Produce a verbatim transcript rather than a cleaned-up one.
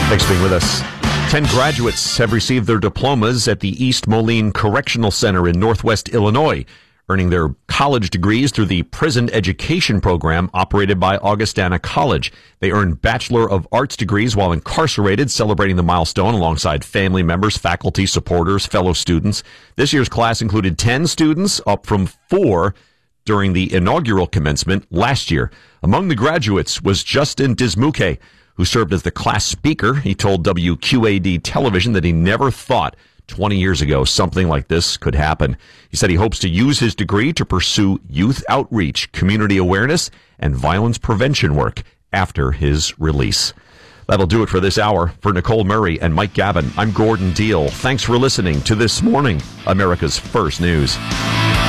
Thanks for being with us. Ten graduates have received their diplomas at the East Moline Correctional Center in Northwest Illinois, earning their college degrees through the prison education program operated by Augustana College. They earned Bachelor of Arts degrees while incarcerated, celebrating the milestone alongside family members, faculty, supporters, fellow students. This year's class included ten students, up from four during the inaugural commencement last year. Among the graduates was Justin Dismuke, who served as the class speaker. He told W Q A D television that he never thought twenty years ago something like this could happen. He said he hopes to use his degree to pursue youth outreach, community awareness, and violence prevention work after his release. That'll do it for this hour. For Nicole Murray and Mike Gavin, I'm Gordon Deal. Thanks for listening to This Morning, America's First News.